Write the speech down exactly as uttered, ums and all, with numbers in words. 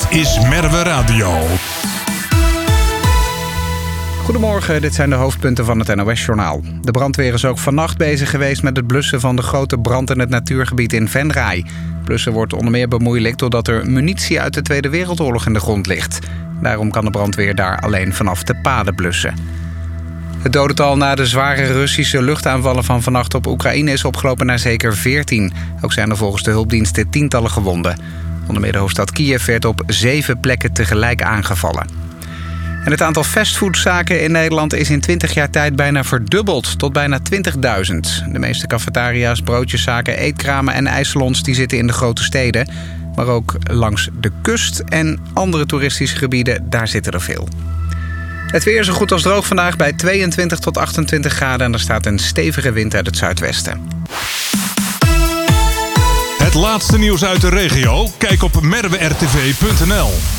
Dit is Merwe Radio. Goedemorgen, dit zijn de hoofdpunten van het N O S-journaal. De brandweer is ook vannacht bezig geweest met het blussen van de grote brand in het natuurgebied in Venray. Blussen wordt onder meer bemoeilijkt doordat er munitie uit de Tweede Wereldoorlog in de grond ligt. Daarom kan de brandweer daar alleen vanaf de paden blussen. Het dodental na de zware Russische luchtaanvallen van vannacht op Oekraïne is opgelopen naar zeker veertien. Ook zijn er volgens de hulpdiensten tientallen gewonden. Onder meer de hoofdstad Kiev werd op zeven plekken tegelijk aangevallen. En het aantal fastfoodzaken in Nederland is in twintig jaar tijd bijna verdubbeld, tot bijna twintigduizend. De meeste cafetaria's, broodjeszaken, eetkramen en ijssalons die zitten in de grote steden. Maar ook langs de kust en andere toeristische gebieden, daar zitten er veel. Het weer is zo goed als droog vandaag bij tweeëntwintig tot achtentwintig graden en er staat een stevige wind uit het zuidwesten. Het laatste nieuws uit de regio? Kijk op merwe r t v punt n l.